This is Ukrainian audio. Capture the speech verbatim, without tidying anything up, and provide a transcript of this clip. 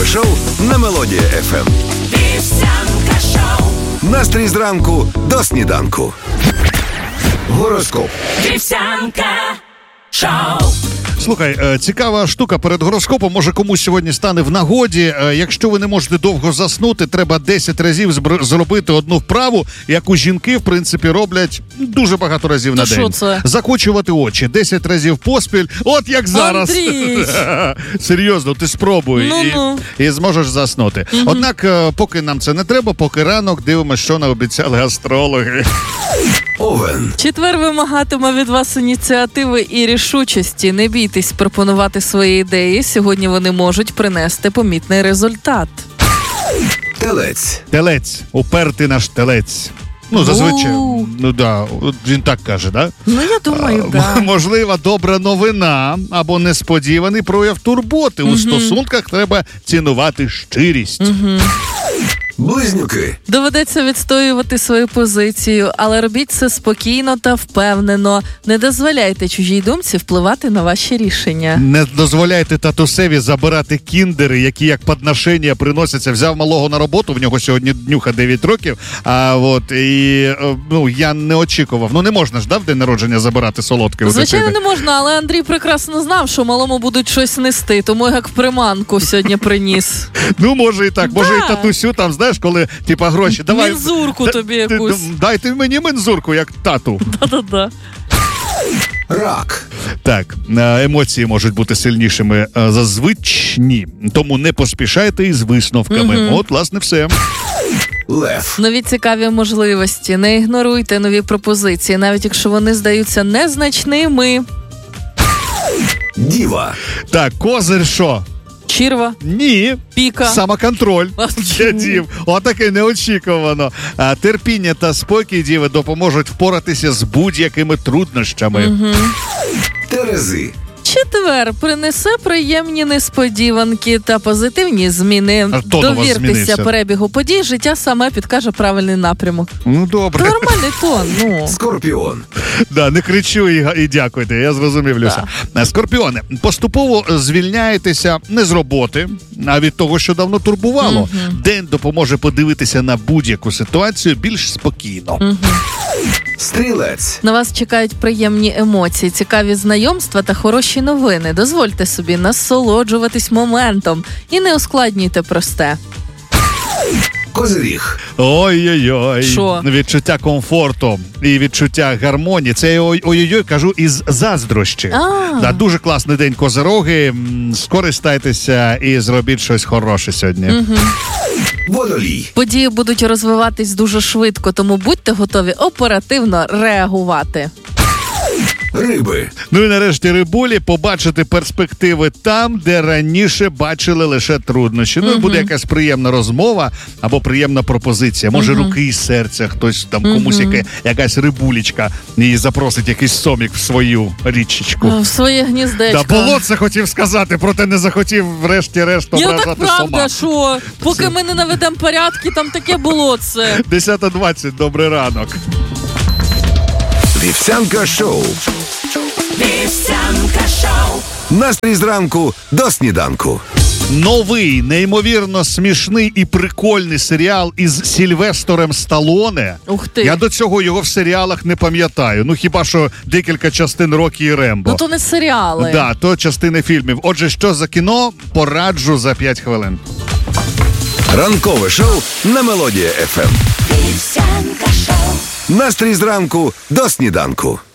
шоу на Мелодія еф ем. Вівсянка шоу. Настрій зранку до сніданку. Гороскоп. Вівсянка шоу. Слухай, цікава штука перед гороскопом, може комусь сьогодні стане в нагоді. Якщо ви не можете довго заснути, треба десять разів збр- зробити одну вправу, яку жінки, в принципі, роблять дуже багато разів То на що день. це? Закочувати очі десять разів поспіль, от як зараз. Андрій! Серйозно, ти спробуй Ну-ну. і, і зможеш заснути. Угу. Однак, поки нам це не треба, поки ранок, дивимося, що наобіцяли астрологи. Овен. Четвер вимагатиме від вас ініціативи і рішучості. Не бійтесь пропонувати свої ідеї. Сьогодні вони можуть принести помітний результат. Телець. Телець, упертий наш телець. Ну, зазвичай, У. ну да, от він так каже, да? Ну, я думаю, А, да. Можлива добра новина або несподіваний прояв турботи. У стосунках треба цінувати щирість. Близнюки. Доведеться відстоювати свою позицію, але робіть це спокійно та впевнено. Не дозволяйте чужій думці впливати на ваші рішення. Не дозволяйте татусеві забирати кіндери, які як подношення приносяться. Взяв малого на роботу, в нього сьогодні днюха дев'ять років, а от і ну я не очікував. Ну не можна ж, да, в день народження забирати солодке у Звичайно, дитини? не можна, але Андрій прекрасно знав, що малому будуть щось нести, тому як приманку сьогодні приніс. Ну може і так, може Да. і татусю там, знаєш, коли типа гроші, давай Мензурку Да- тобі ти- якусь. Дайте мені мензурку, як тату. Та-та-та. Рак. Так, е, емоції можуть бути сильнішими е, за звичні, тому не поспішайте із висновками. От, власне, все. Лев. Нові цікаві можливості. Не ігноруйте нові пропозиції, навіть якщо вони здаються незначними. Діва. Так, козир що? Чірва, Ні. піка. Самоконтроль. А Для дів. Отаке неочікувано. А, терпіння та спокій діви допоможуть впоратися з будь-якими труднощами. Терези. Четвер принесе приємні несподіванки та позитивні зміни. А тон у вас Довіртеся змінився. перебігу подій, життя саме підкаже правильний напрямок. Ну, добре. Це нормальний тон, ну. Скорпіон. Да, не кричу і, і дякуйте, я зрозумів, Люся. Скорпіони, поступово звільняєтеся не з роботи, а від того, що давно турбувало. День допоможе подивитися на будь-яку ситуацію більш спокійно. Стрілець. На вас чекають приємні емоції, цікаві знайомства та хороші новини. Дозвольте собі насолоджуватись моментом і не ускладнюйте просте. Козиріг. Ой-ой-ой. Що? Відчуття комфорту і відчуття гармонії. Це я ой- ой-ой-ой кажу із заздрощі. А. Да, дуже класний день козироги. М, Скористайтеся і зробіть щось хороше сьогодні. Водолій. Події будуть розвиватись дуже швидко, тому будьте готові оперативно реагувати. Риби. Ну і нарешті рибулі, побачити перспективи там, де раніше бачили лише труднощі. Ну і буде якась приємна розмова або приємна пропозиція. Може, руки і серця, хтось там комусь яке, якась рибулечка і запросить якийсь сомік в свою річечку. В своє гніздечко. Да, болотце хотів сказати, проте не захотів врешті-решт Я так ображати правда, сома. що поки ми не наведемо порядки, там таке болотце. десята двадцять, добрий ранок. Вівсянка шоу. Вівсянка шоу. Настрій зранку до сніданку. Новий, неймовірно смішний і прикольний серіал із Сільвестром Сталлоне. Ух ти. Я до цього його в серіалах не пам'ятаю. Ну хіба що декілька частин Рокі і Рембо. Ну то не серіали. Да, то частини фільмів. Отже, що за кіно, пораджу за п'ять хвилин. Ранкове шоу на Мелодія еф ем. Вівсянка шоу. Настрій зранку до сніданку.